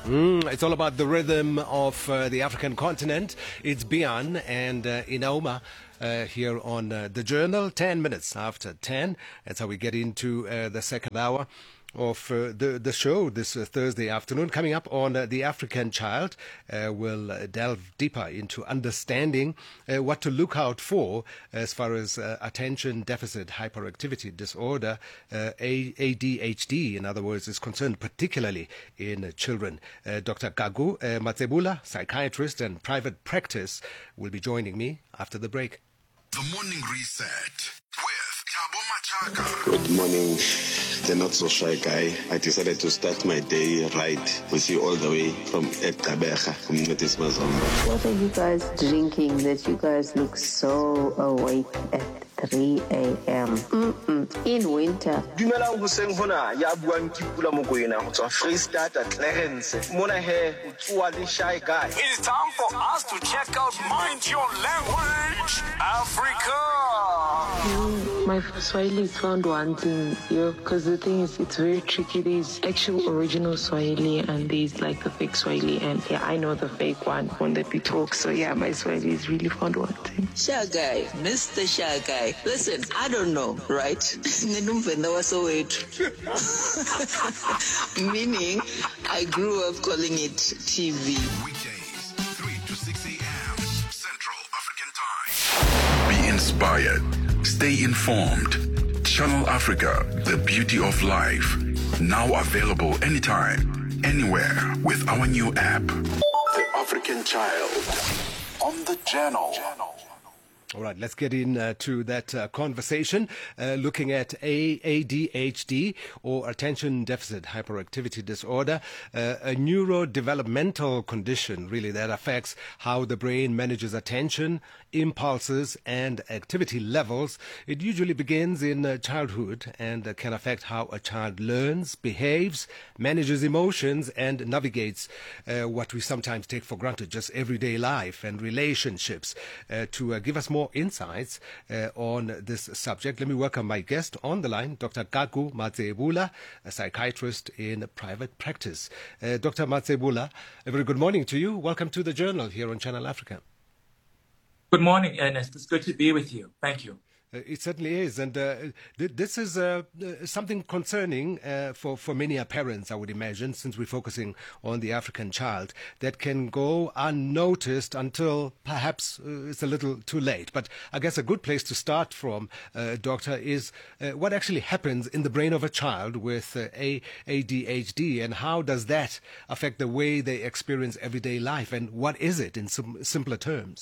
It's all about the rhythm of the African continent. It's Bian and Inauma here on The Journal, 10 minutes after 10. That's how we get into the second hour of the show this Thursday afternoon. Coming up on The African Child, we'll delve deeper into understanding what to look out for as far as attention deficit hyperactivity disorder, ADHD, in other words, is concerned, particularly in children. Dr. Kagu Matsebula, psychiatrist and private practice, will be joining me after the break. The Morning Reset with Thabo Machaka. Good morning, the not so shy guy. I decided to start my day right with you all the way from Ekabecha, Community Mazomba. What are you guys drinking that you guys look so awake at 3 a.m. In winter? Dumelang hoseng hona ya buang ke Pula Mokoena go tswa Freestata Clarence. Mona he o tswa le shy guy. It's time for us to check out Mind Your Language Africa. My Swahili found one thing, because the thing is, it's very tricky. There's actual original Swahili and there's like the fake Swahili, and yeah, I know the fake one that we talk. So yeah, my Swahili is really found one thing. Shy guy, Mr. Shy guy. Listen, I don't know, right? Meaning, I grew up calling it TV. Weekdays, 3 to 6 a.m. Central African Time. Be inspired. Stay informed. Channel Africa, the beauty of life. Now available anytime, anywhere with our new app. The African Child on the channel. All right, let's get into that conversation, looking at ADHD, or Attention Deficit Hyperactivity Disorder, a neurodevelopmental condition, really, that affects how the brain manages attention, impulses, and activity levels. It usually begins in childhood and can affect how a child learns, behaves, manages emotions, and navigates what we sometimes take for granted, just everyday life and relationships. To give us more insights on this subject, let me welcome my guest on the line, Dr. Kagu Matsebula, a psychiatrist in private practice. Dr. Matsebula, a very good morning to you. Welcome to The Journal here on Channel Africa. Good morning, Ernest. It's good to be with you. Thank you. It certainly is, and this is something concerning for many parents, I would imagine, since we're focusing on the African child, that can go unnoticed until perhaps it's a little too late. But I guess a good place to start from, Doctor, is what actually happens in the brain of a child with ADHD, and how does that affect the way they experience everyday life, and what is it in some simpler terms?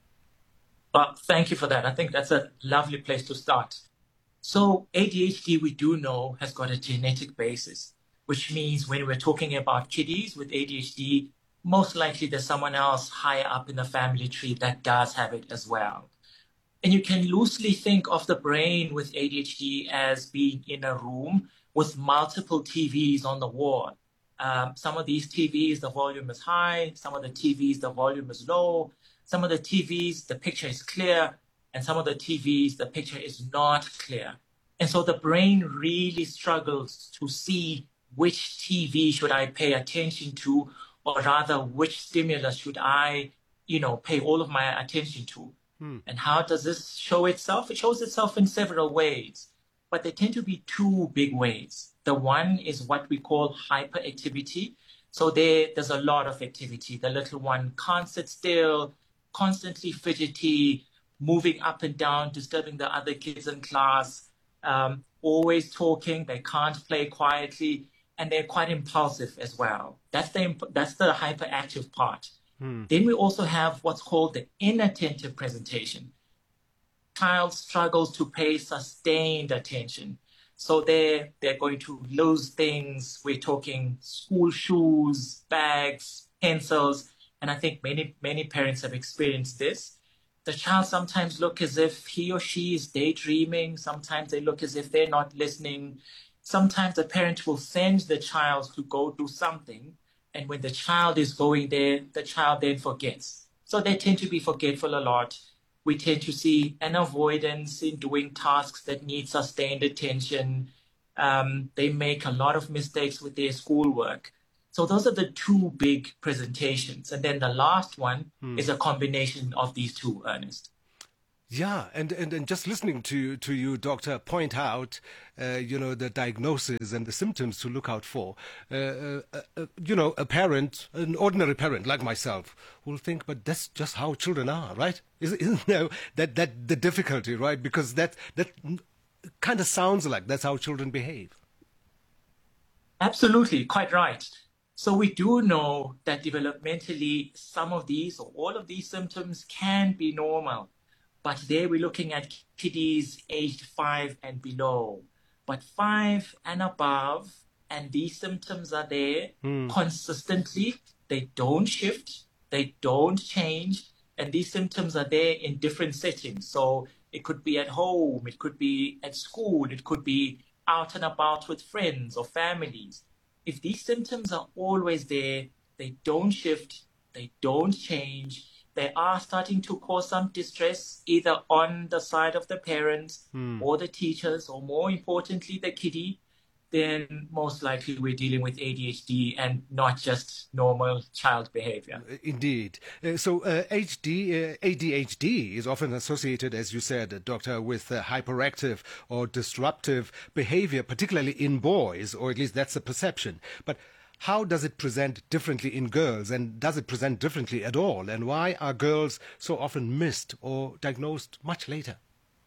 Well, thank you for that. I think that's a lovely place to start. So ADHD, we do know, has got a genetic basis, which means when we're talking about kiddies with ADHD, most likely there's someone else higher up in the family tree that does have it as well. And you can loosely think of the brain with ADHD as being in a room with multiple TVs on the wall. Some of these TVs, the volume is high. Some of the TVs, the volume is low. Some of the TVs, the picture is clear, and some of the TVs, the picture is not clear. And so the brain really struggles to see which TV should I pay attention to, or rather, which stimulus should I, pay all of my attention to. And how does this show itself? It shows itself in several ways, but there tend to be two big ways. The one is what we call hyperactivity. So there's a lot of activity. The little one can't sit still, constantly fidgety, moving up and down, disturbing the other kids in class, always talking. They can't play quietly, and they're quite impulsive as well. That's the hyperactive part. Then we also have what's called the inattentive presentation. Child struggles to pay sustained attention. So they're going to lose things. We're talking school shoes, bags, pencils. And I think many parents have experienced this. The child sometimes look as if he or she is daydreaming. Sometimes they look as if they're not listening. Sometimes the parent will send the child to go do something. And when the child is going there, the child then forgets. So they tend to be forgetful a lot. We tend to see an avoidance in doing tasks that need sustained attention. They make a lot of mistakes with their schoolwork. So those are the two big presentations. And then the last one is a combination of these two, Ernest. Yeah, and just listening to you, Doctor, point out, the diagnosis and the symptoms to look out for. A parent, an ordinary parent like myself, will think, but that's just how children are, right? Isn't that the difficulty, right? Because that kind of sounds like that's how children behave. Absolutely, quite right. So we do know that developmentally, some of these or all of these symptoms can be normal. But there we're looking at kiddies aged 5 and below. But 5 and above, and these symptoms are there consistently. They don't shift. They don't change. And these symptoms are there in different settings. So it could be at home. It could be at school. It could be out and about with friends or families. If these symptoms are always there, they don't shift. They don't change. They are starting to cause some distress, either on the side of the parents or the teachers, or more importantly, the kiddie, then most likely we're dealing with ADHD and not just normal child behavior. Indeed. So ADHD is often associated, as you said, Doctor, with hyperactive or disruptive behavior, particularly in boys, or at least that's the perception. But how does it present differently in girls, and does it present differently at all? And why are girls so often missed or diagnosed much later?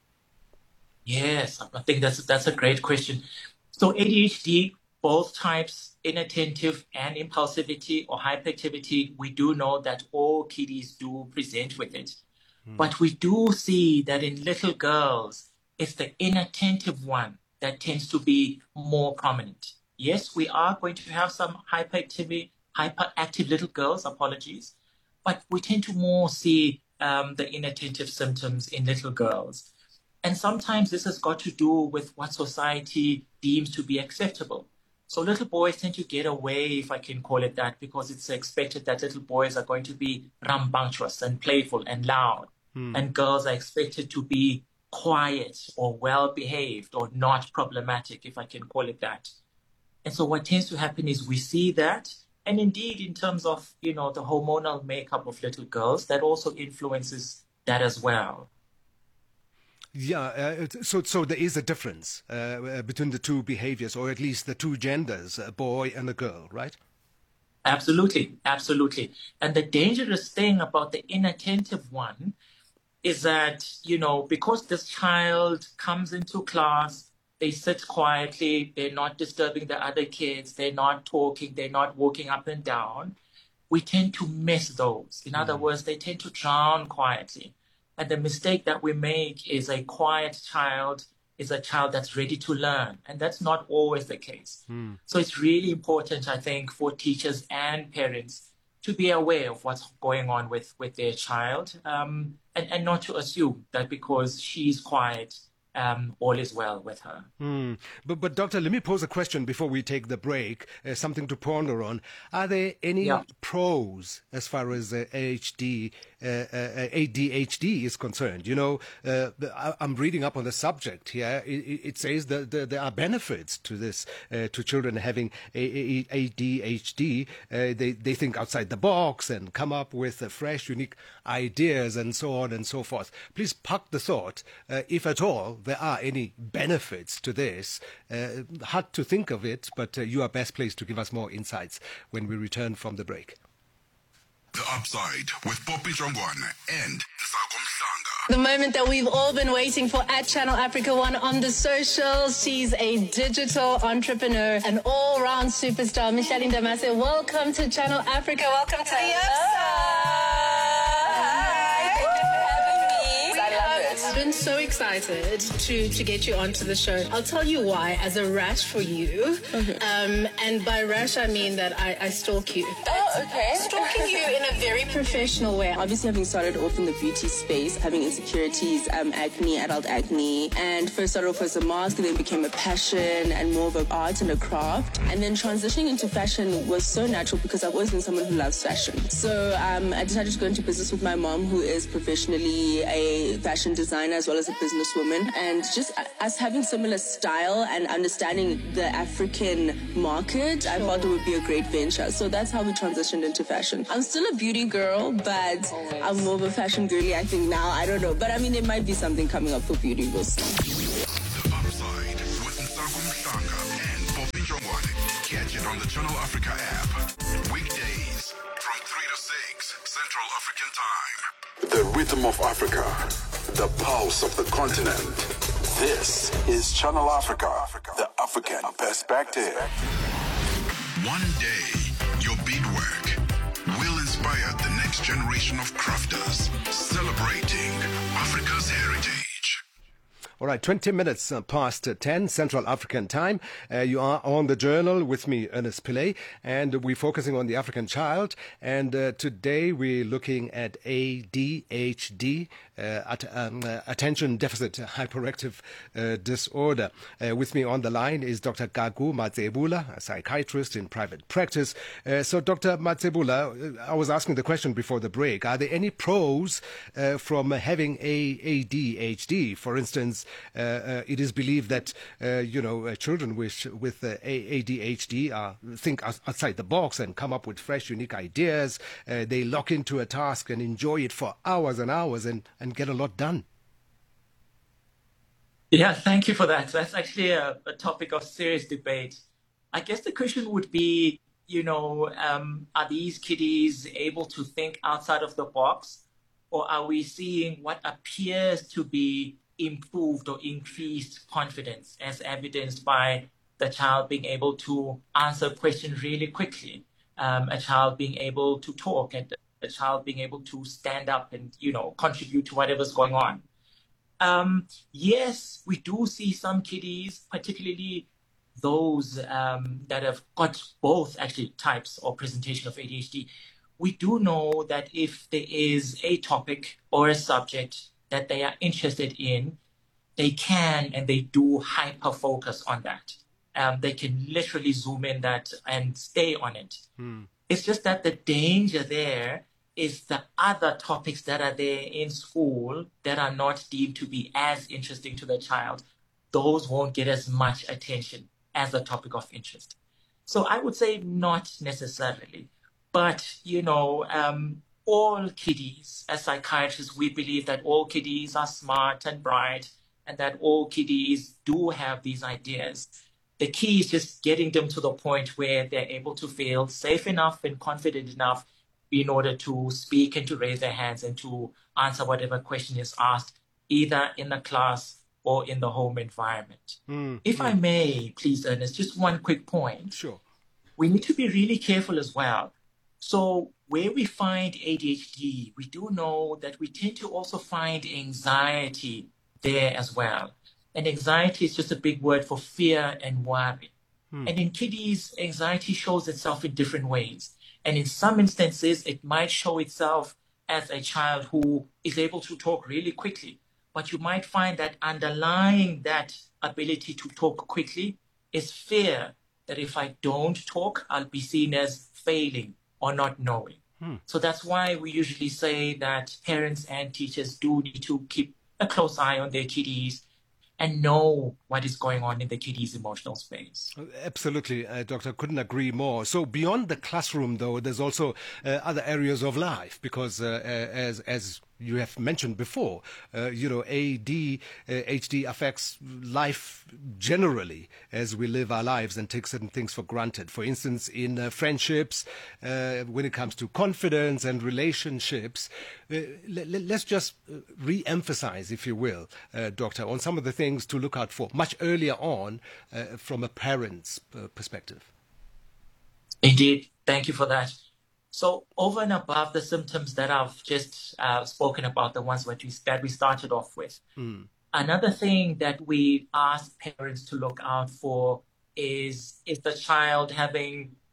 Yes, I think that's a great question. So ADHD, both types, inattentive and impulsivity or hyperactivity, we do know that all kiddies do present with it. But we do see that in little girls, it's the inattentive one that tends to be more prominent. Yes, we are going to have some hyperactive little girls, but we tend to more see the inattentive symptoms in little girls. And sometimes this has got to do with what society deems to be acceptable. So little boys tend to get away, if I can call it that, because it's expected that little boys are going to be rambunctious and playful and loud. And girls are expected to be quiet or well-behaved or not problematic, if I can call it that. And so what tends to happen is we see that, and indeed in terms of, the hormonal makeup of little girls, that also influences that as well. Yeah, so there is a difference between the two behaviors, or at least the two genders, a boy and a girl, right? Absolutely, absolutely. And the dangerous thing about the inattentive one is that, because this child comes into class, they sit quietly, they're not disturbing the other kids, they're not talking, they're not walking up and down, we tend to miss those. In other words, they tend to drown quietly. And the mistake that we make is a quiet child is a child that's ready to learn. And that's not always the case. So it's really important, I think, for teachers and parents to be aware of what's going on with their child, and not to assume that because she's quiet, all is well with her. But Doctor, let me pose a question before we take the break, something to ponder on. Are there any pros as far as ADHD is concerned? I'm reading up on the subject here. It says that there are benefits to this, to children having ADHD. They think outside the box and come up with fresh, unique ideas and so on and so forth. Please park the thought, if at all there are any benefits to this. Hard to think of it, but you are best placed to give us more insights when we return from the break. The Upside with Poppy Jongwana and Nsako Mhlanga. The moment that we've all been waiting for at Channel Africa One on the socials. She's a digital entrepreneur, an all-round superstar. Micheline Damase, welcome to Channel Africa. Welcome to the Upside. I've been so excited to get you onto the show. I'll tell you why, as a rash for you. And by rash, I mean that I stalk you. okay. Stalking you in a very professional way. Obviously, having started off in the beauty space, having insecurities, acne, adult acne, and first started off as a mask, and then became a passion and more of an art and a craft. And then transitioning into fashion was so natural because I've always been someone who loves fashion. So I decided to go into business with my mom, who is professionally a fashion designer as well as a businesswoman. And just us having similar style and understanding the African market, I thought it would be a great venture. So that's how we transitioned into fashion. I'm still a beauty girl, but I'm more of a fashion girly, I think, now. I don't know. But I mean, there might be something coming up for beauty. We'll see. The Upside with Nsaku Mhlanga and Poppy Jongwane. Catch it on the Channel Africa app. Weekdays from 3 to 6 Central African Time. The rhythm of Africa. The pulse of the continent. This is Channel Africa. The African perspective. One day, your beadwork will inspire the next generation of crafters celebrating Africa's heritage. All right, 20 minutes past 10 Central African Time. You are on the Journal with me, Ernest Pillay, and we're focusing on the African child. And today we're looking at ADHD, Attention Deficit Hyperactive Disorder. With me on the line is Dr. Gagu Matsebula, a psychiatrist in private practice. So, Dr. Matsebula, I was asking the question before the break. Are there any pros from having ADHD? For instance, it is believed that children with ADHD think outside the box and come up with fresh, unique ideas. They lock into a task and enjoy it for hours and hours and get a lot done. Yeah, thank you for that. That's actually a topic of serious debate. I guess the question would be, are these kiddies able to think outside of the box, or are we seeing what appears to be improved or increased confidence as evidenced by the child being able to answer questions really quickly, a child being able to talk, and a child being able to stand up and, contribute to whatever's going on. Yes, we do see some kiddies, particularly those that have got both actually types or presentation of ADHD. We do know that if there is a topic or a subject that they are interested in, they can and they do hyper focus on that. They can literally zoom in that and stay on it. It's just that the danger there is the other topics that are there in school that are not deemed to be as interesting to the child. Those won't get as much attention as a topic of interest. So I would say not necessarily, but, all kiddies, as psychiatrists, we believe that all kiddies are smart and bright and that all kiddies do have these ideas. The key is just getting them to the point where they're able to feel safe enough and confident enough in order to speak and to raise their hands and to answer whatever question is asked, either in the class or in the home environment. If I may, please, Ernest, just one quick point. Sure. We need to be really careful as well. So where we find ADHD, we do know that we tend to also find anxiety there as well. And anxiety is just a big word for fear and worry. And in kiddies, anxiety shows itself in different ways. And in some instances, it might show itself as a child who is able to talk really quickly. But you might find that underlying that ability to talk quickly is fear that if I don't talk, I'll be seen as failing or not knowing. So that's why we usually say that parents and teachers do need to keep a close eye on their kiddies and know what is going on in the kiddies' emotional space. Absolutely, Doctor, couldn't agree more. So beyond the classroom, though, there's also other areas of life because as you have mentioned before, ADHD affects life generally as we live our lives and take certain things for granted. For instance, in friendships, when it comes to confidence and relationships, let's just re-emphasize, if you will, Doctor, on some of the things to look out for much earlier on from a parent's perspective. Indeed. Thank you for that. So over and above the symptoms that I've just spoken about, the ones that we started off with, another thing that we ask parents to look out for is the child having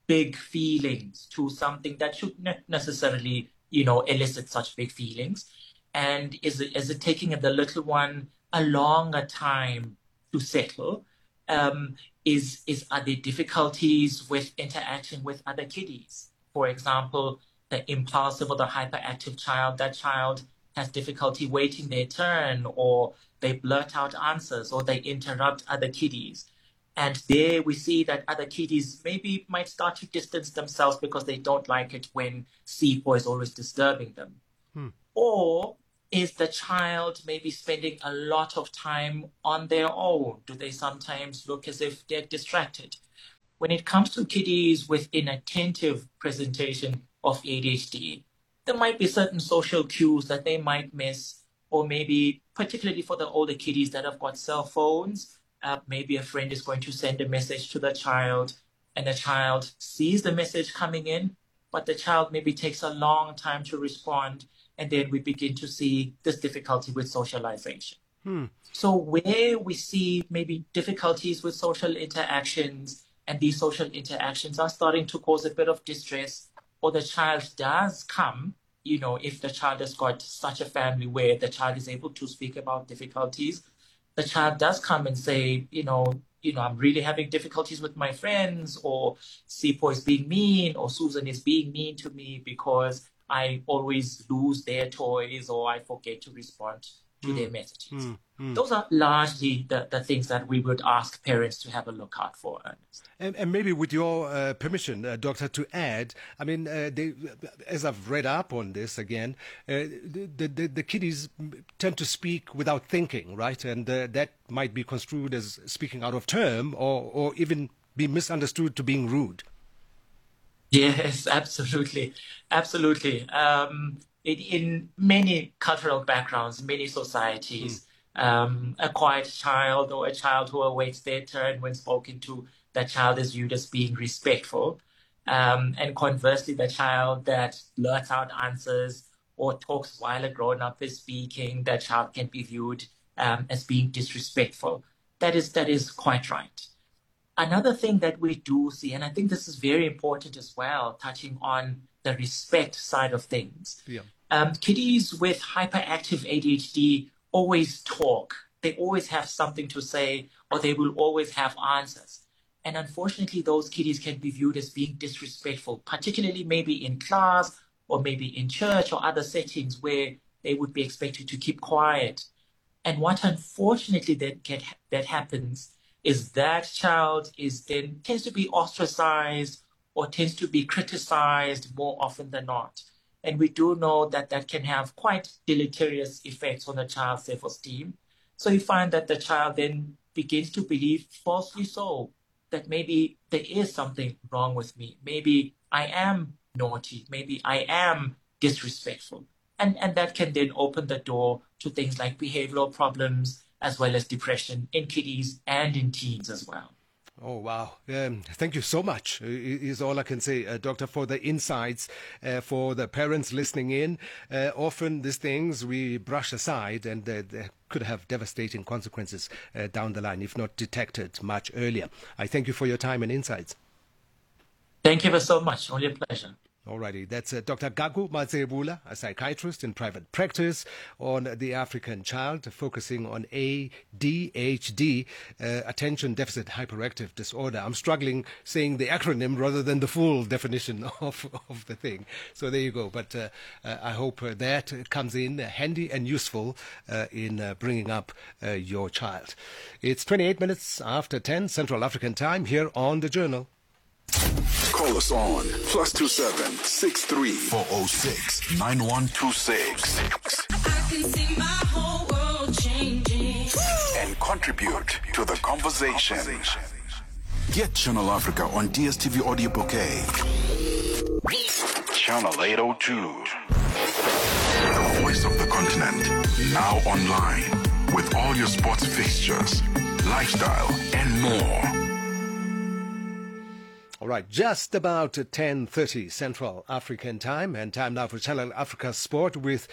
big feelings to something that should not necessarily, elicit such big feelings? And is it taking the little one a longer time to settle? Are there difficulties with interaction with other kiddies? For example, the impulsive or the hyperactive child, that child has difficulty waiting their turn, or they blurt out answers, or they interrupt other kiddies. And there we see that other kiddies maybe might start to distance themselves because they don't like it when Sipho is always disturbing them. Or is the child maybe spending a lot of time on their own? Do they sometimes look as if they're distracted? When it comes to kiddies with inattentive presentation of ADHD, there might be certain social cues that they might miss, or maybe particularly for the older kiddies that have got cell phones, maybe a friend is going to send a message to the child, and the child sees the message coming in, but the child maybe takes a long time to respond, and then we begin to see this difficulty with socialization. So where we see maybe difficulties with social interactions, and these social interactions are starting to cause a bit of distress, or the child does come, if the child has got such a family where the child is able to speak about difficulties, the child does come and say, I'm really having difficulties with my friends, or Sipho is being mean, or Susan is being mean to me because I always lose their toys, or I forget to respond to their messages. Those are largely the things that we would ask parents to have a look out for, Ernest. And maybe with your permission, Doctor, to add, I mean, as I've read up on this again, the kiddies tend to speak without thinking, right? And that might be construed as speaking out of term, or even be misunderstood to being rude. Yes, absolutely. Absolutely. In many cultural backgrounds, many societies, a quiet child or a child who awaits their turn when spoken to, that child is viewed as being respectful. And conversely, the child that blurts out answers or talks while a grown-up is speaking, that child can be viewed as being disrespectful. That is quite right. Another thing that we do see, and I think this is very important as well, touching on the respect side of things. Kiddies with hyperactive ADHD always talk. They always have something to say, or they will always have answers. And unfortunately, those kiddies can be viewed as being disrespectful, particularly maybe in class, or maybe in church or other settings where they would be expected to keep quiet. And what unfortunately that happens is that child tends to be ostracized or tends to be criticized more often than not. And we do know that that can have quite deleterious effects on the child's self-esteem. So you find that the child then begins to believe, falsely so, that maybe there is something wrong with me. Maybe I am naughty. Maybe I am disrespectful. And that can then open the door to things like behavioral problems, as well as depression in kiddies and in teens as well. Oh, wow. Thank you so much, is all I can say, Doctor, for the insights, for the parents listening in. Often these things we brush aside, and they could have devastating consequences down the line if not detected much earlier. I thank you for your time and insights. Thank you so much. Only a pleasure. Alrighty, that's Dr. Gagu Matsebula, a psychiatrist in private practice, on the African child, focusing on ADHD, attention deficit hyperactive disorder. I'm struggling saying the acronym rather than the full definition of the thing. So there you go. But I hope that comes in handy and useful in bringing up your child. It's 28 minutes after 10 Central African time here on The Journal. Call us on +27 63 406 9126. I can see my whole world changing. And contribute to the conversation. Get Channel Africa on DSTV Audio Bouquet. Channel 802. The voice of the continent. Now online. With all your sports fixtures, lifestyle, and more. All right, just about 10:30 Central African time, and time now for Channel Africa Sport with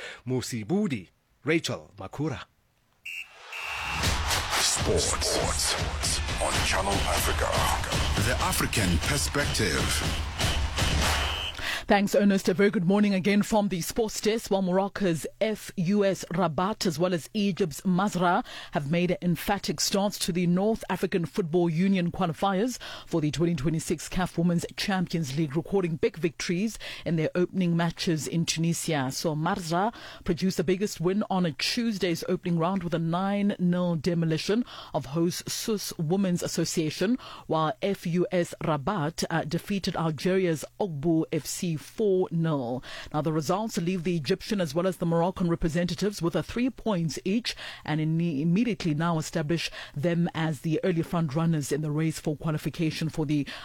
Musibudi, Rachel Makura. Sports. on Channel Africa. The African Perspective. Thanks, Ernest. A very good morning again from the sports desk. While Morocco's FUS Rabat as well as Egypt's Masra have made emphatic starts to the North African Football Union qualifiers for the 2026 CAF Women's Champions League, recording big victories in their opening matches in Tunisia. So Masra produced the biggest win on a Tuesday's opening round with a 9-0 demolition of host Sus Women's Association, while FUS Rabat defeated Algeria's Ogbu FC 4-0. Now the results leave the Egyptian as well as the Moroccan representatives with 3 points each and immediately now establish them as the early front runners in the race for qualification for the